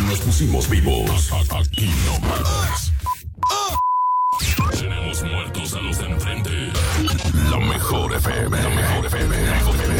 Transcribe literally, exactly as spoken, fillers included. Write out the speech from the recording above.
nos pusimos vivos. Aquí no más. Tenemos muertos a los de enfrente. La mejor F M. La mejor F M.